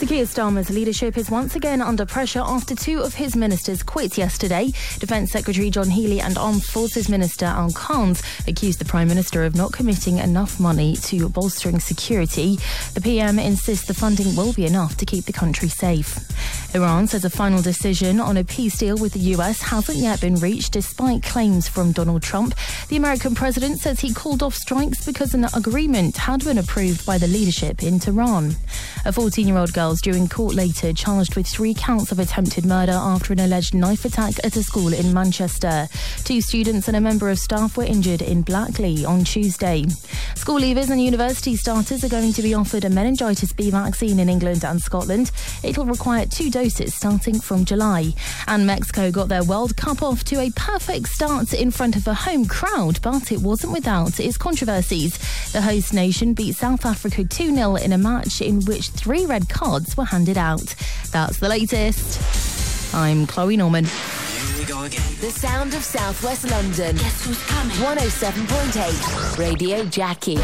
Keir Starmer's leadership is once again under pressure after two of his ministers quit yesterday. Defence Secretary John Healey and Armed Forces Minister Al Khans accused the Prime Minister of not committing enough money to bolstering security. The PM insists the funding will be enough to keep the country safe. Iran says a final decision on a peace deal with the US hasn't yet been reached despite claims from Donald Trump. The American president says he called off strikes because an agreement had been approved by the leadership in Tehran. A 14-year-old girl is due in court later, charged with 3 counts of attempted murder after an alleged knife attack at a school in Manchester. 2 students and a member of staff were injured in Blackley on Tuesday. School leavers and university starters are going to be offered a meningitis B vaccine in England and Scotland. It'll require 2 doses starting from July. And Mexico got their World Cup off to a perfect start in front of a home crowd, but it wasn't without its controversies. The host nation beat South Africa 2-0 in a match in which 3 red cards were handed out. That's the latest. I'm Chloe Norman. Here we go again. The sound of South West London. Guess who's coming? 107.8 Radio Jackie.